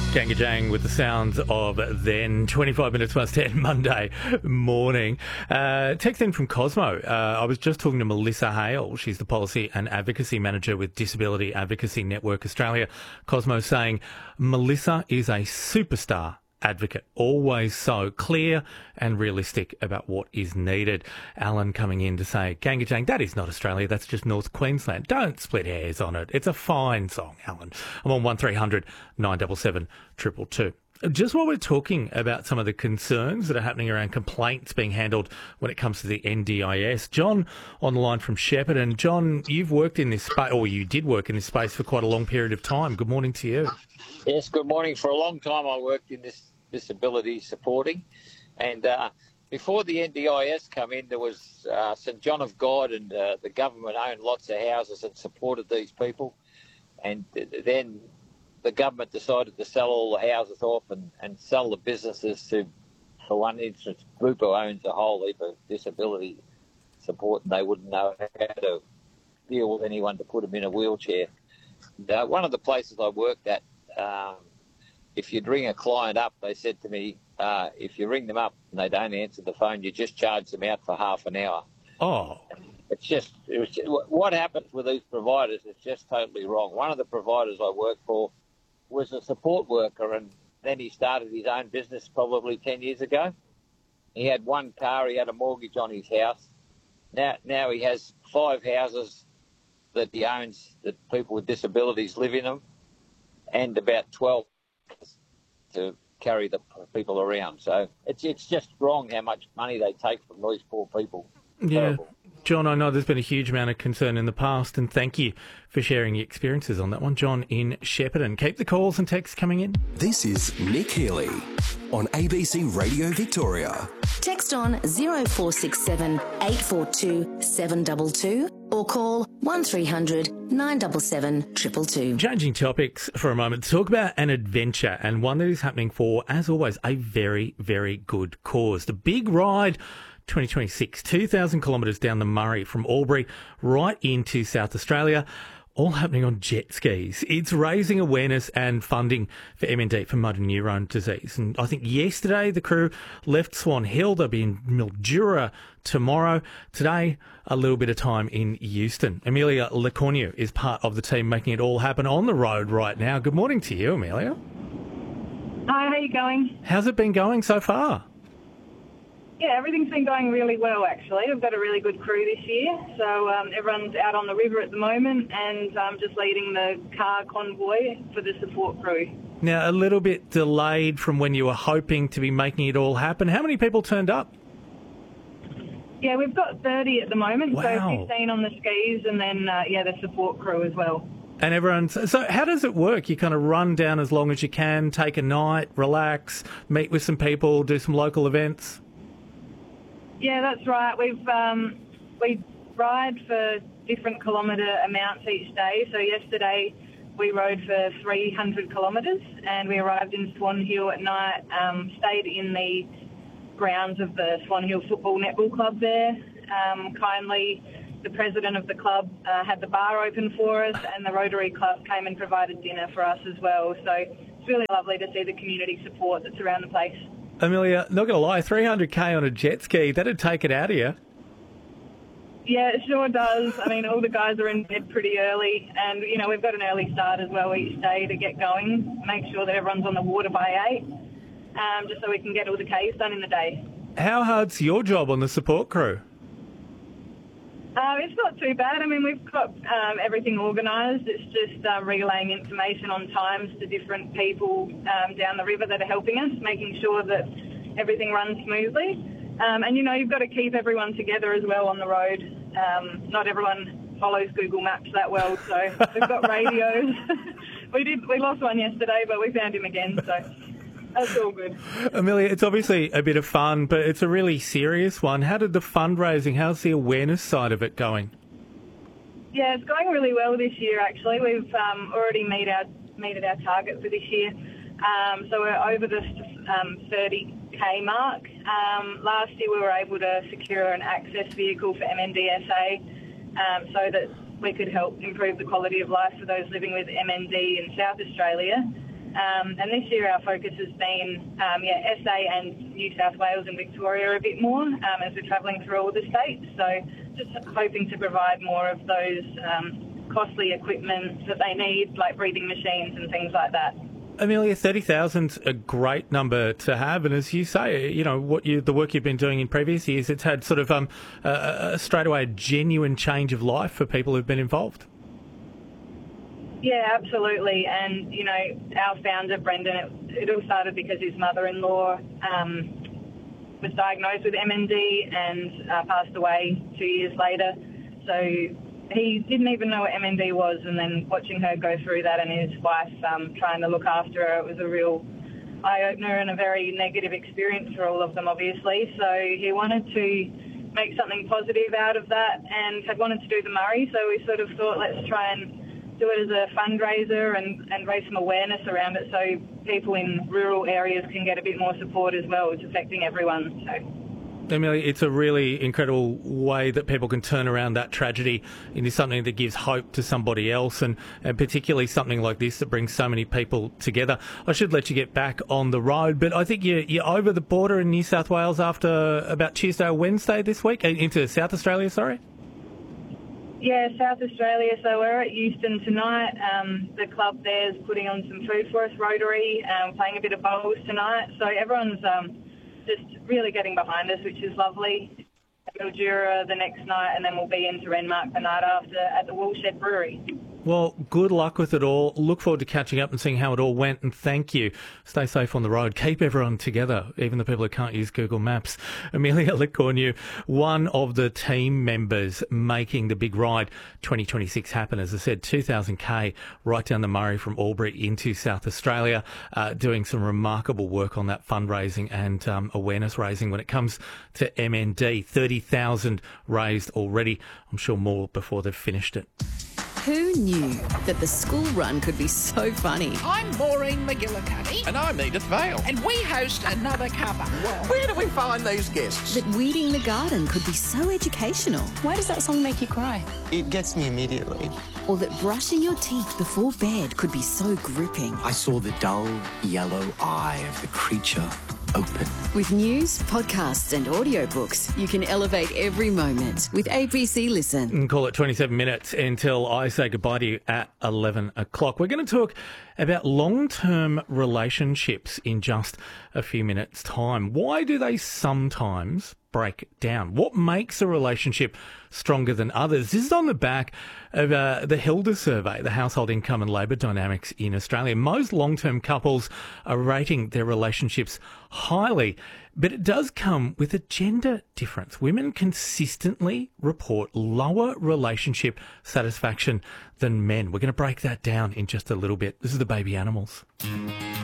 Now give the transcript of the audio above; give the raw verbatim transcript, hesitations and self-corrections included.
Gangadjang with the sounds of Then, twenty-five minutes past ten, Monday morning. Uh, text in from Cosmo. Uh, I was just talking to Melissa Hale. She's the Policy and Advocacy Manager with Disability Advocacy Network Australia. Cosmo saying, Melissa is a superstar advocate, always so clear and realistic about what is needed. Alan coming in to say, Gangadjang, that is not Australia, that's just North Queensland. Don't split hairs on it. It's a fine song, Alan. I'm on one three hundred nine seven seven two two two. Just while we're talking about some of the concerns that are happening around complaints being handled when it comes to the N D I S, John on the line from Shepparton. John, you've worked in this space, or you did work in this space for quite a long period of time. Good morning to you. Yes, good morning. For a long time I worked in this disability supporting, and uh, before the N D I S come in, there was uh, St John of God, and uh, the government owned lots of houses and supported these people, and then the government decided to sell all the houses off and, and sell the businesses to, for one instance, Bupa owns a whole heap of disability support, and they wouldn't know how to deal with anyone to put them in a wheelchair. And, uh, one of the places I worked at, um, if you'd ring a client up, they said to me, uh, if you ring them up and they don't answer the phone, you just charge them out for half an hour. Oh. It's just, it was just, what happens with these providers is just totally wrong. One of the providers I worked for was a support worker, and then he started his own business probably ten years ago. He had one car, he had a mortgage on his house. Now, now he has five houses that he owns that people with disabilities live in them, and about twelve to carry the people around. So it's it's just wrong how much money they take from these poor people. Yeah. Terrible. John, I know there's been a huge amount of concern in the past, and thank you for sharing your experiences on that one. John in Shepparton. Keep the calls and texts coming in. This is Nick Healy on A B C Radio Victoria. Text on zero four six seven eight four two seven two two or call one three hundred nine seven seven two two two. Changing topics for a moment to talk about an adventure, and one that is happening for, as always, a very, very good cause. The Big Ride twenty twenty-six, two thousand kilometres down the Murray from Albury right into South Australia, all happening on jet skis. It's raising awareness and funding for M N D, for motor neurone disease. And I think yesterday the crew left Swan Hill. They'll be in Mildura tomorrow. Today, a little bit of time in Euston. Amelia Lecornu is part of the team making it all happen on the road right now. Good morning to you, Amelia. Hi, how are you going? How's it been going so far? Yeah, everything's been going really well, actually. We've got a really good crew this year. So um, everyone's out on the river at the moment, and I'm um, just leading the car convoy for the support crew. Now, a little bit delayed from when you were hoping to be making it all happen. How many people turned up? Yeah, we've got thirty at the moment, Wow. so fifteen on the skis, and then, uh, yeah, the support crew as well. And everyone's... So how does it work? You kind of run down as long as you can, take a night, relax, meet with some people, do some local events? Yeah, that's right. We've um, we ride for different kilometre amounts each day. So yesterday we rode for three hundred kilometres, and we arrived in Swan Hill at night, um, stayed in the grounds of the Swan Hill Football Netball Club there. Um, kindly, the president of the club uh, had the bar open for us, and the Rotary Club came and provided dinner for us as well. So it's really lovely to see the community support that's around the place. Amelia, not going to lie, three hundred k on a jet ski, that'd take it out of you. Yeah, it sure does. I mean, all the guys are in bed pretty early, and, you know, we've got an early start as well each day to get going, make sure that everyone's on the water by eight, um, just so we can get all the Ks done in the day. How hard's your job on the support crew? Uh, it's not too bad. I mean, we've got um, everything organised. It's just uh, relaying information on times to different people um, down the river that are helping us, making sure that everything runs smoothly. Um, and, you know, you've got to keep everyone together as well on the road. Um, not everyone follows Google Maps that well, so we've got radios. we did. We lost one yesterday, but we found him again, so... That's all good. Amelia, it's obviously a bit of fun, but it's a really serious one. How did the fundraising, how's the awareness side of it going? Yeah, it's going really well this year, actually. We've um, already meet our, meted our target for this year. Um, so we're over the um, thirty k mark. Um, last year we were able to secure an access vehicle for M N D S A um, so that we could help improve the quality of life for those living with M N D in South Australia. Um, and this year our focus has been, um, yeah, S A and New South Wales and Victoria a bit more um, as we're travelling through all the states. So just hoping to provide more of those um, costly equipment that they need, like breathing machines and things like that. Amelia, thirty thousand's a great number to have, and as you say, you know, what you the work you've been doing in previous years, it's had sort of um, a, a straight away a genuine change of life for people who've been involved. Yeah, absolutely. And, you know, our founder, Brendan, it, it all started because his mother-in-law um, was diagnosed with M N D and uh, passed away two years later. So he didn't even know what M N D was, and then watching her go through that and his wife um, trying to look after her, it was a real eye-opener and a very negative experience for all of them, obviously. So he wanted to make something positive out of that and had wanted to do the Murray, so we sort of thought, let's try and do it as a fundraiser and, and raise some awareness around it so people in rural areas can get a bit more support as well. It's affecting everyone. So. Amelia, it's a really incredible way that people can turn around that tragedy into something that gives hope to somebody else, and, and particularly something like this that brings so many people together. I should let you get back on the road, but I think you're, you're over the border in New South Wales after about Tuesday or Wednesday this week, into South Australia, sorry? Yeah, South Australia. So we're at Euston tonight. Um, the club there's putting on some food for us, Rotary, um, playing a bit of bowls tonight. So everyone's um, just really getting behind us, which is lovely. Mildura the next night, and then we'll be into Renmark the night after at the Woolshed Brewery. Well, good luck with it all. Look forward to catching up and seeing how it all went, and thank you. Stay safe on the road. Keep everyone together, even the people who can't use Google Maps. Amelia Licornu, one of the team members making the Big Ride twenty twenty-six happen. As I said, two thousand K right down the Murray from Albury into South Australia, uh, doing some remarkable work on that fundraising and um, awareness raising when it comes to M N D. thirty thousand raised already. I'm sure more before they've finished it. Who knew that the school run could be so funny? I'm Maureen McGillicuddy. And I'm Edith Vale. And we host Another Cuppa. Where do we find these guests? That weeding the garden could be so educational. Why does that song make you cry? It gets me immediately. Or that brushing your teeth before bed could be so gripping. I saw the dull yellow eye of the creature open. With news, podcasts and audiobooks, you can elevate every moment with A B C Listen. And call it twenty-seven minutes until I say goodbye to you at eleven o'clock. We're going to talk about long-term relationships in just a few minutes' time. Why do they sometimes break down? What makes a relationship stronger than others? This is on the back of uh, the Hilda survey, the Household Income and Labour Dynamics in Australia. Most long-term couples are rating their relationships highly, but it does come with a gender difference. Women consistently report lower relationship satisfaction than men. We're going to break that down in just a little bit. This is the Baby Animals.